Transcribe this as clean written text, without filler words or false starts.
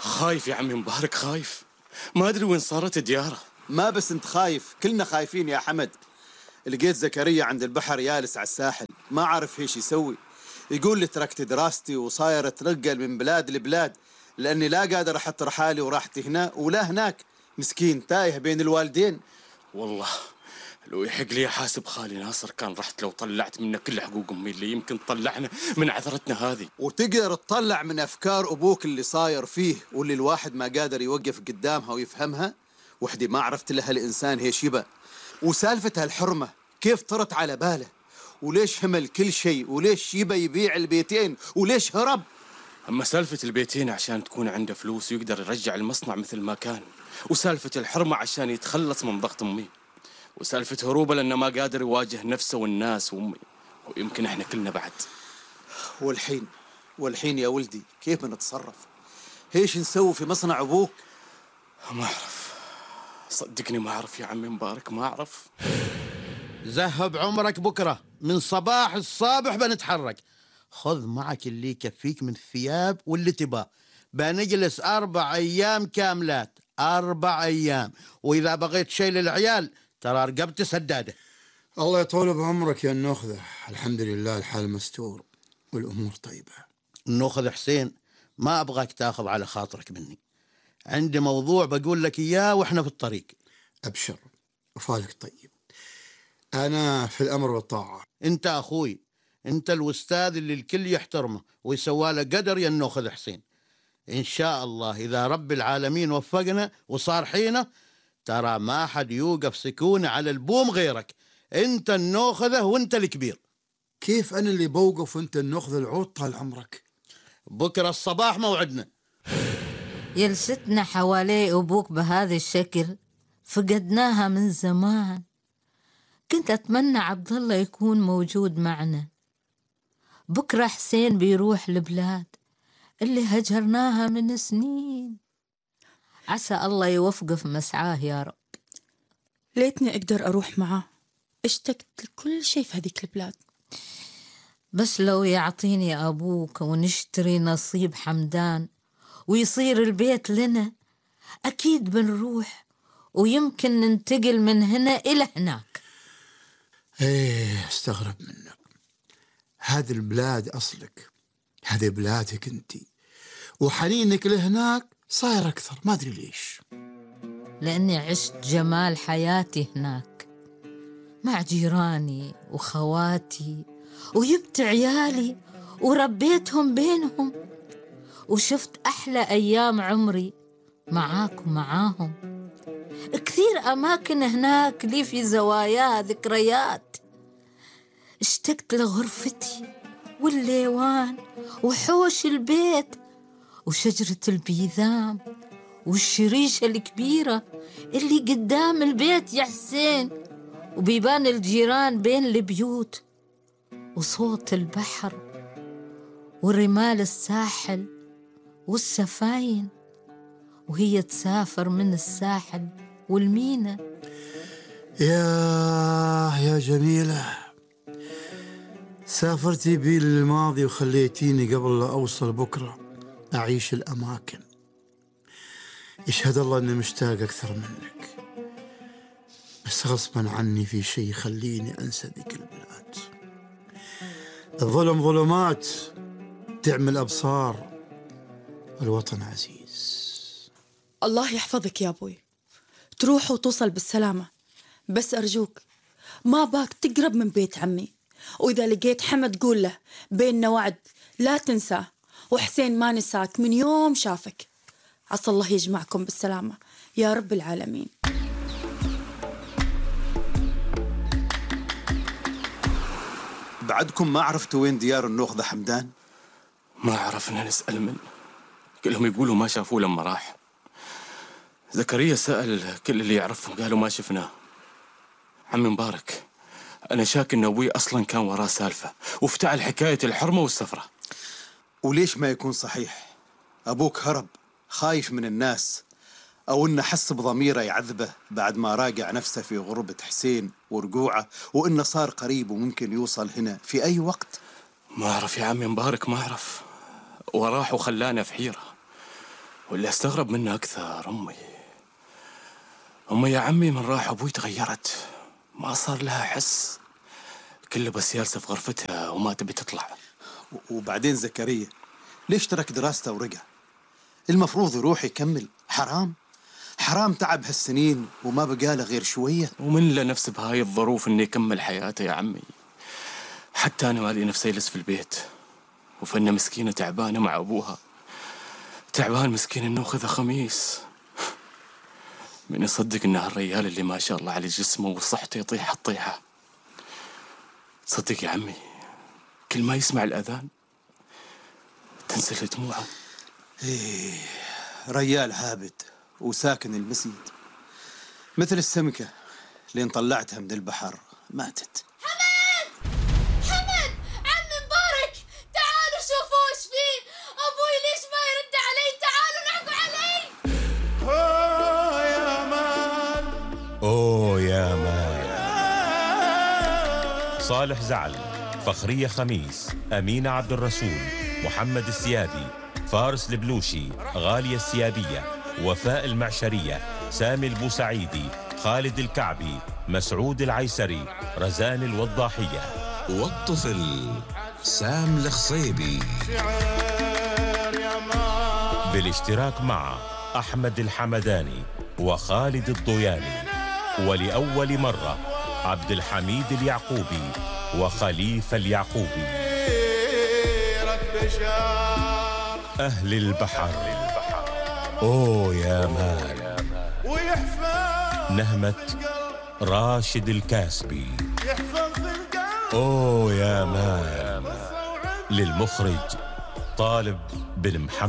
خايف يا عمي مبارك، خايف. ما أدري وين صارت دياره. ما بس أنت خايف، كلنا خايفين يا حمد. لقيت زكريا عند البحر يالس على الساحل، ما عارف ايش يسوي. يقول لي تركت دراستي وصاير اتنقل من بلاد لبلاد لأني لا قادر أحط رحالي وراحتي هنا ولا هناك. مسكين تايه بين الوالدين. والله لو يحق لي حاسب خالي ناصر كان رحت لو طلعت منه كل حقوق أمي اللي يمكن تطلعنا من عثرتنا هذه. وتقدر تطلع من أفكار أبوك اللي صاير فيه واللي الواحد ما قادر يوقف قدامها ويفهمها. وحدي ما عرفت لها الإنسان هي شبه. وسالفتها الحرمة كيف طرت على باله، وليش همل كل شيء، وليش يبى يبيع البيتين، وليش هرب. أما سالفة البيتين عشان تكون عنده فلوس ويقدر يرجع المصنع مثل ما كان، وسالفة الحرمة عشان يتخلص من ضغط أمي، وسالفة هروبه لأنه ما قادر يواجه نفسه والناس وأمي، ويمكن إحنا كلنا بعد. والحين يا ولدي كيف بنتصرف؟ ايش نسوي في مصنع أبوك؟ ما أعرف، صدقني ما أعرف يا عمي مبارك، ما أعرف. ذهب عمرك بكرة من صباح الصبح بنتحرك. خذ معك اللي يكفيك من الثياب واللي تباه. بنجلس 4 أيام كاملات، 4 أيام. وإذا بغيت شيء للعيال ترى رقبتي سدادة. الله يطول بعمرك يا النخذة. الحمد لله الحال مستور والأمور طيبة. النخذ حسين، ما أبغاك تاخذ على خاطرك مني. عندي موضوع بقول لك إياه وإحنا في الطريق. أبشر وفالك طيب، أنا في الأمر والطاعة. أنت أخوي، أنت الأستاذ اللي الكل يحترمه ويسواله قدر يا النخذ حسين. إن شاء الله إذا رب العالمين وفقنا وصار حينه ترى ما حد يوقف سكونة على البوم غيرك. أنت النوخذة وأنت الكبير. كيف أنا اللي بوقف وأنت النخذة العود طال عمرك؟ بكرة الصباح موعدنا. جلستنا حوالي أبوك بهذا الشكل فقدناها من زمان. كنت أتمنى عبد الله يكون موجود معنا. بكرة حسين بيروح البلاد اللي هجرناها من سنين. عسى الله يوفقه في مسعاه يا رب. ليتني أقدر أروح معاه، اشتقت لكل شيء في هذيك البلاد. بس لو يعطيني أبوك ونشتري نصيب حمدان ويصير البيت لنا أكيد بنروح، ويمكن ننتقل من هنا إلى هناك. ايه استغرب منك. هذه البلاد أصلك، هذه بلادك انتي، وحنينك لهناك صاير أكثر. ما أدري ليش. لأني عشت جمال حياتي هناك مع جيراني وخواتي، وجبت عيالي وربيتهم بينهم، وشفت أحلى أيام عمري معاك ومعاهم. كثير أماكن هناك لي في زواياها ذكريات. اشتقت لغرفتي والليوان وحوش البيت وشجرة البيذام والشريشة الكبيرة اللي قدام البيت يا حسين، وبيبان الجيران بين البيوت، وصوت البحر ورمال الساحل والسفاين وهي تسافر من الساحل والمينا. يا جميلة، سافرتي بي للماضي وخليتيني قبل لا أوصل بكرة أعيش الأماكن. يشهد الله أني مشتاق أكثر منك، بس غصبا عني في شيء يخليني أنسى ذيك البلاد. الظلم ظلمات تعمل أبصار، الوطن عزيز. الله يحفظك يا أبوي، تروح وتوصل بالسلامة. بس أرجوك ما باك تقرب من بيت عمي، وإذا لقيت حمد قول له بيننا وعد لا تنساه، وحسين ما نساك من يوم شافك. عسى الله يجمعكم بالسلامة يا رب العالمين. بعدكم ما عرفتوا وين ديار النوخذة حمدان؟ ما عرفنا نسأل منه، كلهم يقولوا ما شافوه لما راح. زكريا سأل كل اللي يعرفهم قالوا ما شفناه. عمي مبارك، أنا شاك إن أبوي أصلاً كان وراه سالفة وافتعل حكاية الحرمة والسفرة. وليش ما يكون صحيح؟ أبوك هرب خايف من الناس، أو إنه حس بضميره يعذبه بعد ما راجع نفسه في غربة حسين ورجوعه، وإنه صار قريب وممكن يوصل هنا في أي وقت. ما أعرف يا عمي مبارك، ما أعرف، وراح وخلانا في حيرة. واللي استغرب منه أكثر أمي يا عمي من راح أبوي تغيرت، ما صار لها حس، كله بس جالسة في غرفتها وما تبي تطلع. وبعدين زكريا ليش ترك دراسته ورجع؟ المفروض يروح يكمل. حرام تعب هالسنين وما بقاله غير شوية. ومن له نفس بهاي الظروف إني يكمل حياته يا عمي؟ حتى أنا مالي نفسي أجلس في البيت، وفنة مسكينة تعبانة مع أبوها، تعبان مسكين إنه خذ خميس. من يصدق إن هالرجال اللي ما شاء الله على جسمه وصحته يطيح الطيحة؟ صدق يا عمي كل ما يسمع الأذان تنزل دموعه. إيه، ريال عابد وساكن المسجد، مثل السمكة لين طلعتها من البحر ماتت. حمد عم مبارك، تعالوا شوفوا وش فيه. أبوي ليش ما يرد علي؟ تعالوا نحكوا علي. أوه يا مان. صالح زعل، فخرية خميس، أمينة عبد الرسول، محمد السيادي، فارس البلوشي، غالية السيادية، وفاء المعشرية، سامي البوسعيدي، خالد الكعبي، مسعود العيسري، رزان الوضاحية، والطفل سام الخصيبي، بالاشتراك مع أحمد الحمداني وخالد الضياني، ولأول مرة عبد الحميد اليعقوبي وخليفة اليعقوبي. أهل البحر، أوه يا مان. نهمة راشد الكاسبي، أوه يا مان. للمخرج طالب بن محمد.